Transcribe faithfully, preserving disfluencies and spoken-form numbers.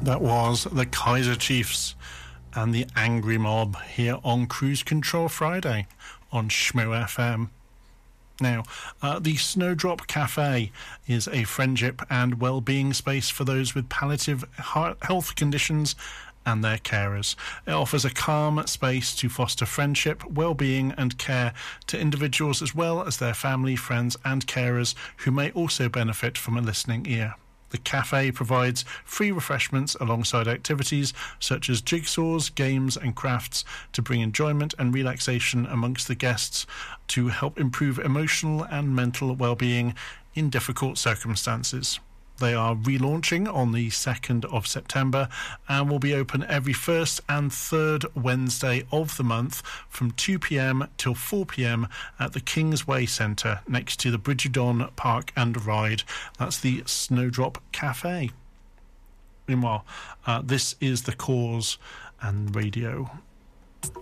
That was the Kaiser Chiefs and the Angry Mob here on Cruise Control Friday on Schmo F M. Now, uh, the Snowdrop Cafe is a friendship and well-being space for those with palliative health conditions and their carers. It offers a calm space to foster friendship, well-being and care to individuals as well as their family, friends and carers who may also benefit from a listening ear. The cafe provides free refreshments alongside activities such as jigsaws, games and crafts to bring enjoyment and relaxation amongst the guests to help improve emotional and mental well-being in difficult circumstances. They are relaunching on the second of September and will be open every first and third Wednesday of the month from two p.m. till four p.m. at the Kingsway Centre next to the Bridgedon Park and Ride. That's the Snowdrop Cafe. Meanwhile, uh, this is The Cause and Radio.